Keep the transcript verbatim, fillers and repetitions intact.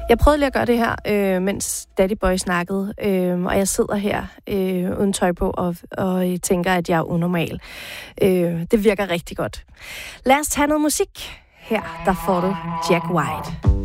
Jeg prøvede lige at gøre det her, øh, mens Daddy Boy snakkede, øh, og jeg sidder her øh, uden tøj på og, og tænker, at jeg er unormal. Øh, det virker rigtig godt. Lad os tage noget musik. Her, der får du Jack White.